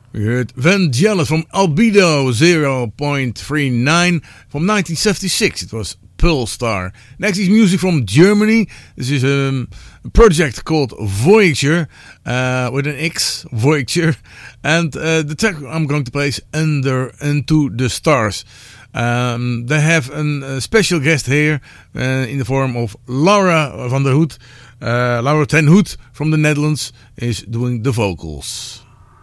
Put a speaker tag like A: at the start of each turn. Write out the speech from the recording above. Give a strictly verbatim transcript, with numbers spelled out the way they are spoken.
A: We heard Vangelis from Albedo zero point three nine from nineteen seventy-six. It was Pulsar. Next is music from Germany. This is um, a project called Voyager, uh, with an X, Voyager. And uh, the track I'm going to play is Under Into the Stars. Um, they have an, a special guest here uh, in the form of Laura van der Hoed. Uh, Laura ten Hoed from the Netherlands is doing the vocals.